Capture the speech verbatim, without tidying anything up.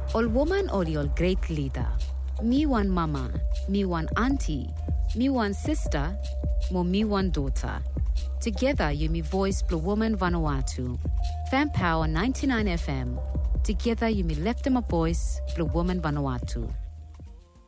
Ol woman ol great leader. Me one mama, me one auntie, me one sister, mo me one daughter. Together you me voice Blue Woman Vanuatu. Fan Power ninety-nine F M. Together you me left them a voice Blue Woman Vanuatu.